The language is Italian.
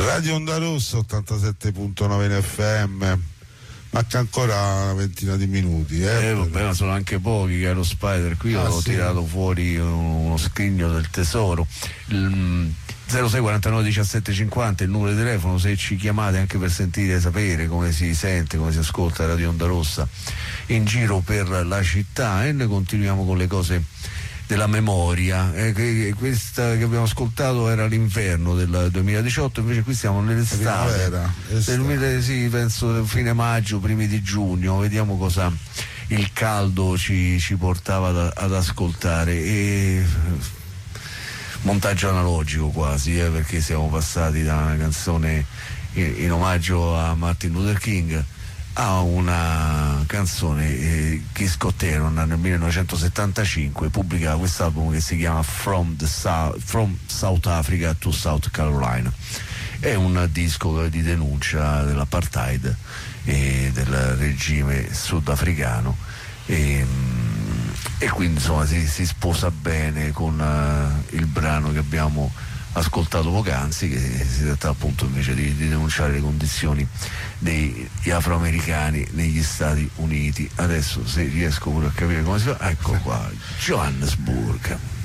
Radio Onda Rossa 87.9 in FM. Manca ancora una ventina di minuti. Vabbè, ma sono anche pochi, caro Spider. Qui ho tirato fuori uno scrigno del tesoro. 06 49 17 50 il numero di telefono, se ci chiamate anche per sentire, sapere come si sente, come si ascolta Radio Onda Rossa in giro per la città. E noi continuiamo con le cose della memoria. Questa che abbiamo ascoltato era l'inverno del 2018, invece qui siamo nell'estate del sì, penso fine maggio, primi di giugno. Vediamo cosa il caldo ci portava ad ascoltare. E montaggio analogico quasi, perché siamo passati da una canzone in omaggio a Martin Luther King a una canzone che Scott Aaron nel 1975 pubblica quest'album che si chiama From South Africa to South Carolina. È un disco di denuncia dell'apartheid e del regime sudafricano, e quindi insomma si sposa bene con il brano che abbiamo ascoltato poc'anzi, che si tratta appunto invece di denunciare le condizioni degli afroamericani negli Stati Uniti. Adesso, se riesco pure a capire come si fa, ecco qua, Johannesburg.